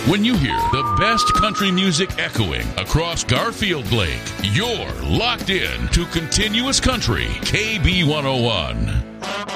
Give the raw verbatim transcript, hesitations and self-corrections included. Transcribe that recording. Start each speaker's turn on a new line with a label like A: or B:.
A: When you hear the best country music echoing across Garfield Lake, you're locked in to Continuous Country, K B one oh one.